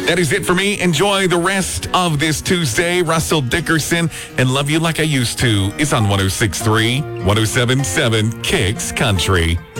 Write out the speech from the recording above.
That is it for me. Enjoy the rest of this Tuesday. Russell Dickerson and Love You Like I Used To is on 106.3, 107.7 Kicks Country.